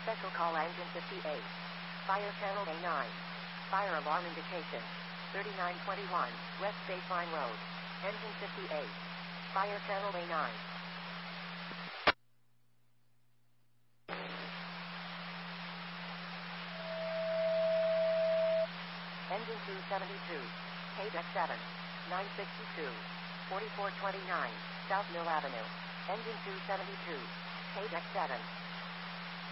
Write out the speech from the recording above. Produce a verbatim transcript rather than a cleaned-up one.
Special call engine fifty-eight. Fire channel A nine. Fire alarm indication. thirty-nine twenty-one, West Baseline Road. Engine fifty-eight. Fire channel A nine. Engine two seventy-two. K deck seven. nine sixty-two. forty-four twenty-nine, South Mill Avenue. Engine two seventy-two. K deck seven.